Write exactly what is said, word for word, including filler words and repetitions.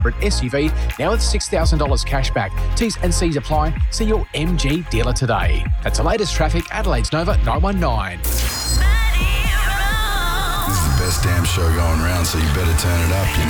S U V, now with six thousand dollars cash back. T's and C's apply. See your M G dealer today. That's the latest traffic, Adelaide's Nova nine one nine. This is the best damn show going around, so you better turn it up, you know.